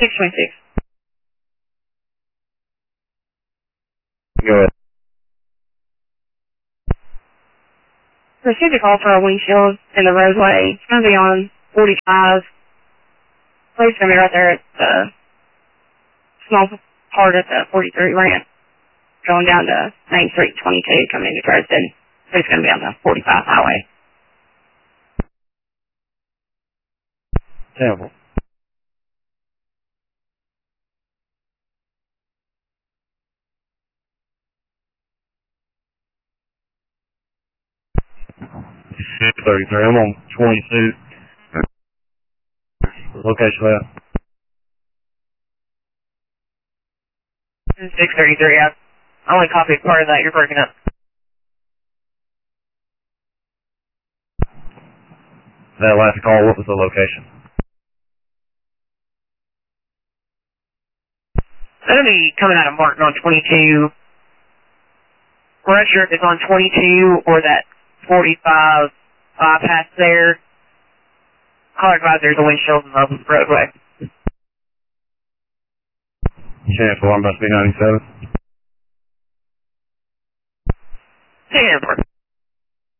626. Go ahead. Received a call for a windshield in the roadway. It's going to be on 45. Place going to be right there at the small part of the 43 ramp. Going down to Main Street 22, coming into Dresden. But it's going to be on the 45 highway. Temple. Shit, 33. I'm on 22. Location that. 633. I only copied part of that. You're breaking up. That last call, what was the location? That'll be coming out of Martin on 22. We're not sure if it's on 22 or that 45 bypass there. Caller advised there's a windshield in the roadway. Chance 1 must be 97.